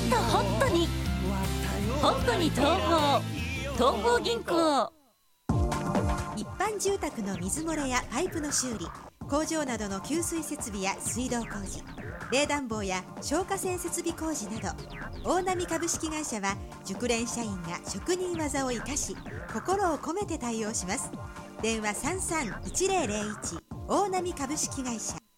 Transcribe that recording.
とホットに東邦銀行。 一般住宅の水漏れやパイプの修理、工場などの給水設備や水道工事、冷暖房や消火栓設備工事など、大波株式会社は熟練社員が職人技を生かし、心を込めて対応します。電話33-1001大波株式会社。